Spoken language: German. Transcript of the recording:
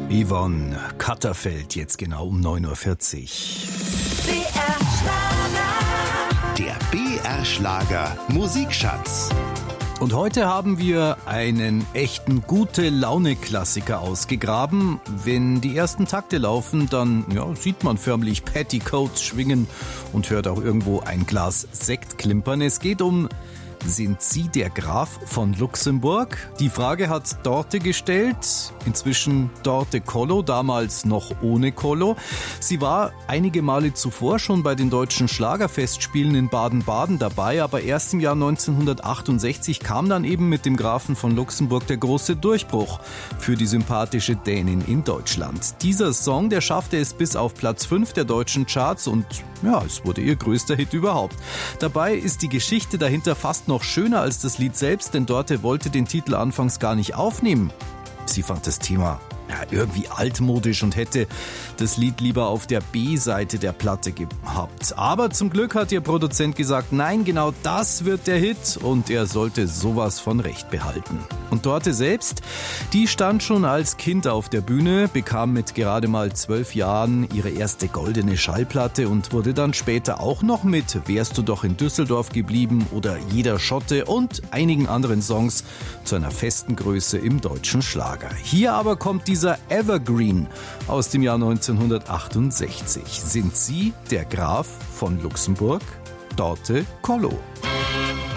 Yvonne Katterfeld, jetzt genau um 9.40 Uhr. Der BR-Schlager Musikschatz. Und heute haben wir einen echten Gute-Laune-Klassiker ausgegraben. Wenn die ersten Takte laufen, dann sieht man förmlich Petticoats schwingen und hört auch irgendwo ein Glas Sekt klimpern. Es geht um Sind Sie der Graf von Luxemburg? Die Frage hat Dorte gestellt, inzwischen Dorte Kollo, damals noch ohne Kollo. Sie war einige Male zuvor schon bei den deutschen Schlagerfestspielen in Baden-Baden dabei, aber erst im Jahr 1968 kam dann eben mit dem Grafen von Luxemburg der große Durchbruch für die sympathische Dänin in Deutschland. Dieser Song, der schaffte es bis auf Platz 5 der deutschen Charts und es wurde ihr größter Hit überhaupt. Dabei ist die Geschichte dahinter fast noch schöner als das Lied selbst, denn Dorte wollte den Titel anfangs gar nicht aufnehmen. Sie fand das Thema irgendwie altmodisch und hätte das Lied lieber auf der B-Seite der Platte gehabt. Aber zum Glück hat ihr Produzent gesagt, nein, genau das wird der Hit und er sollte sowas von Recht behalten. Und Dorte selbst, die stand schon als Kind auf der Bühne, bekam mit gerade mal 12 Jahren ihre erste goldene Schallplatte und wurde dann später auch noch mit Wärst du doch in Düsseldorf geblieben oder Jeder Schotte und einigen anderen Songs zu einer festen Größe im deutschen Schlager. Hier aber kommt dieser Evergreen aus dem Jahr 1968. Sind Sie der Graf von Luxemburg? Dorte Kollo.